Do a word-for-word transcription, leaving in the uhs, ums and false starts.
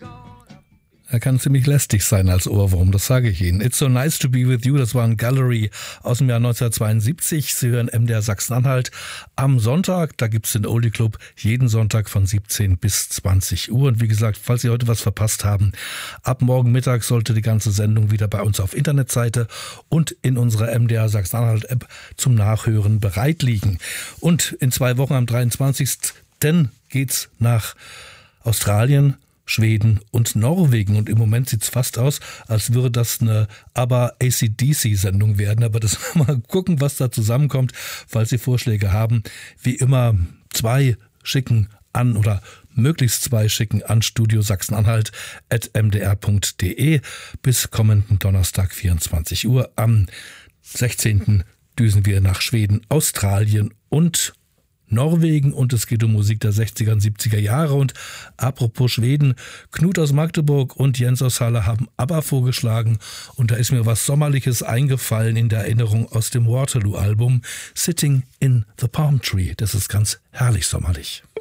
Er kann ziemlich lästig sein als Ohrwurm, das sage ich Ihnen. It's so nice to be with you, das war ein Gallery aus dem Jahr neunzehnhundertzweiundsiebzig. Sie hören M D R Sachsen-Anhalt am Sonntag. Da gibt's den Oldie Club jeden Sonntag von siebzehn bis zwanzig Uhr. Und wie gesagt, falls Sie heute was verpasst haben, ab morgen Mittag sollte die ganze Sendung wieder bei uns auf Internetseite und in unserer M D R Sachsen-Anhalt-App zum Nachhören bereit liegen. Und in zwei Wochen am dreiundzwanzigsten geht's nach Australien, Schweden und Norwegen. Und im Moment sieht es fast aus, als würde das eine aber A C D C-Sendung werden. Aber das mal gucken, was da zusammenkommt. Falls Sie Vorschläge haben, wie immer zwei schicken an oder möglichst zwei schicken an studio sachsen-anhalt at m d r punkt d e. Bis kommenden Donnerstag vierundzwanzig Uhr. Am sechzehnten düsen wir nach Schweden, Australien und Norwegen und es geht um Musik der sechziger und siebziger Jahre. Und apropos Schweden, Knut aus Magdeburg und Jens aus Halle haben ABBA vorgeschlagen und da ist mir was Sommerliches eingefallen in der Erinnerung aus dem Waterloo-Album Sitting in the Palm Tree. Das ist ganz herrlich sommerlich.